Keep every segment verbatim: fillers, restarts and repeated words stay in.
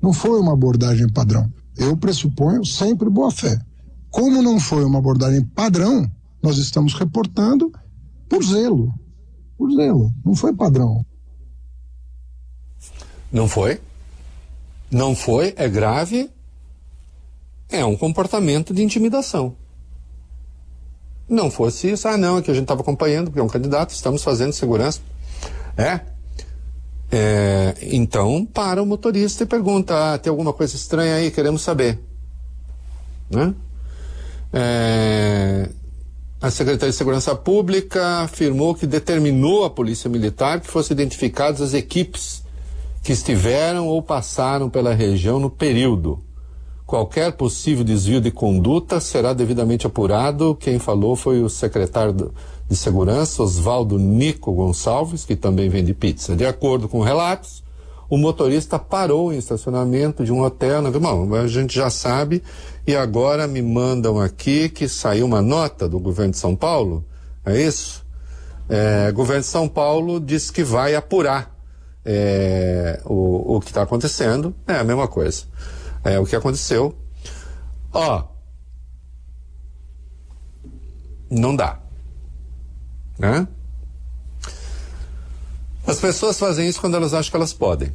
Não foi uma abordagem padrão. Eu pressuponho sempre boa fé. Como não foi uma abordagem padrão, nós estamos reportando por zelo. Por zelo. Não foi padrão. Não foi? Não foi, é grave. É um comportamento de intimidação. Não fosse isso, ah não, é que a gente estava acompanhando, porque é um candidato, estamos fazendo segurança. É? É, então, para o motorista e pergunta, ah, tem alguma coisa estranha aí, queremos saber. Né? É, a Secretaria de Segurança Pública afirmou que determinou à Polícia Militar que fossem identificadas as equipes que estiveram ou passaram pela região no período. Qualquer possível desvio de conduta será devidamente apurado. Quem falou foi o secretário de Segurança, Oswaldo Nico Gonçalves, que também vende pizza. De acordo com relatos, o motorista parou em estacionamento de um hotel. Bom, a gente já sabe, e agora me mandam aqui que saiu uma nota do governo de São Paulo, é isso? É, o governo de São Paulo diz que vai apurar é, o, o que está acontecendo. É a mesma coisa. É o que aconteceu. Ó, não dá, né? As pessoas fazem isso quando elas acham que elas podem.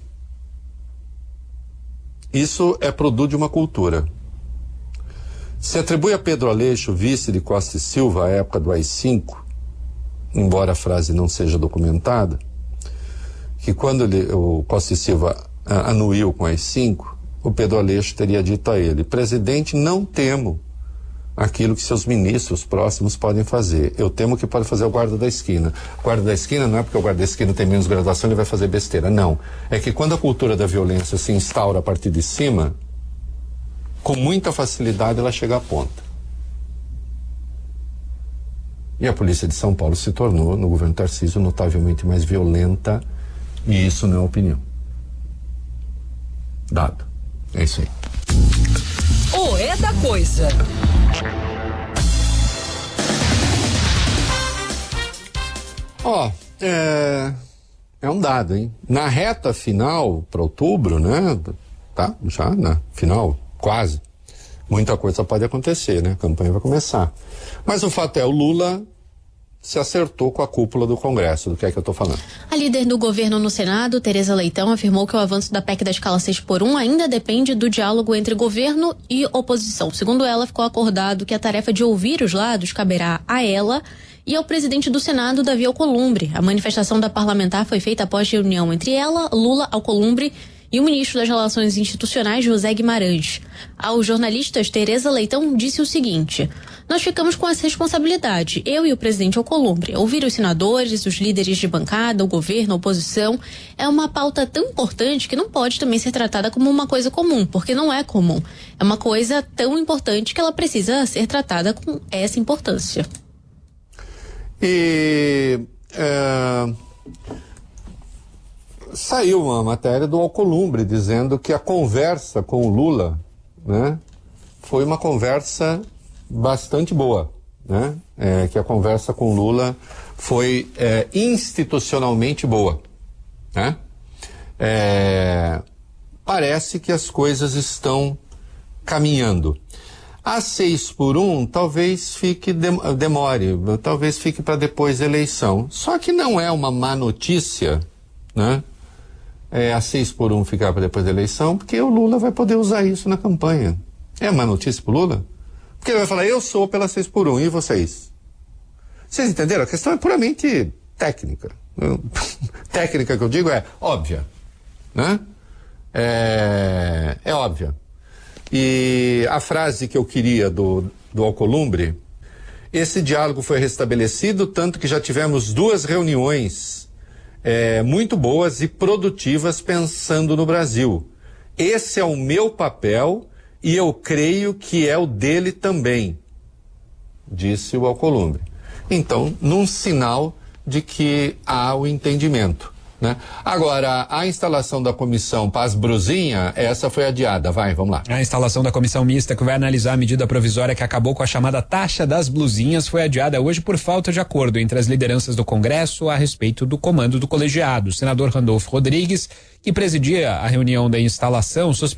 Isso é produto de uma cultura. Se atribui a Pedro Aleixo, vice de Costa e Silva, à época do A I cinco, embora a frase não seja documentada, que quando ele, o Costa e Silva a, anuiu com a I cinco, o Pedro Aleixo teria dito a ele: presidente, não temo aquilo que seus ministros próximos podem fazer. Eu temo que pode fazer o guarda da esquina. O guarda da esquina não é porque o guarda da esquina tem menos graduação e ele vai fazer besteira. Não. É que quando a cultura da violência se instaura a partir de cima, com muita facilidade ela chega à ponta. E a polícia de São Paulo se tornou, no governo Tarcísio, notavelmente mais violenta, e isso não é opinião. Dado. É isso aí. O é da coisa. Ó, é, é um dado, hein? Na reta final, para outubro, né? Tá, já na final, quase. Muita coisa pode acontecer, né? A campanha vai começar. Mas o fato é, o Lula se acertou com a cúpula do Congresso. Do que é que eu tô falando? A líder do governo no Senado, Tereza Leitão, afirmou que o avanço da P E C da escala seis por um ainda depende do diálogo entre governo e oposição. Segundo ela, ficou acordado que a tarefa de ouvir os lados caberá a ela e ao presidente do Senado, Davi Alcolumbre. A manifestação da parlamentar foi feita após reunião entre ela, Lula, Alcolumbre e o ministro das Relações Institucionais, José Guimarães. Aos jornalistas, Tereza Leitão disse o seguinte: nós ficamos com essa responsabilidade, eu e o presidente Alcolumbre. Ouvir os senadores, os líderes de bancada, o governo, a oposição, é uma pauta tão importante que não pode também ser tratada como uma coisa comum, porque não é comum. É uma coisa tão importante que ela precisa ser tratada com essa importância. E é, saiu uma matéria do Alcolumbre dizendo que a conversa com o Lula, né, foi uma conversa bastante boa, né? É, que a conversa com o Lula foi é, institucionalmente boa, né? É, parece que as coisas estão caminhando. A seis por um talvez fique, demore, talvez fique para depois da eleição. Só que não é uma má notícia, né? É, a seis por um ficar para depois da eleição, porque o Lula vai poder usar isso na campanha. É má notícia pro Lula? Porque ele vai falar, eu sou pela seis por um, e vocês? Vocês entenderam? A questão é puramente técnica. Técnica que eu digo é óbvia, né? É, é óbvia. E a frase que eu queria do, do Alcolumbre: esse diálogo foi restabelecido, tanto que já tivemos duas reuniões é, muito boas e produtivas pensando no Brasil. Esse é o meu papel e eu creio que é o dele também, disse o Alcolumbre. Então, num sinal de que há o entendimento, né? Agora, a instalação da comissão Paz Brusinha, essa foi adiada. Vai, vamos lá. A instalação da comissão mista que vai analisar a medida provisória que acabou com a chamada taxa das blusinhas foi adiada hoje por falta de acordo entre as lideranças do Congresso a respeito do comando do colegiado. O senador Randolfo Rodrigues, que presidia a reunião da instalação,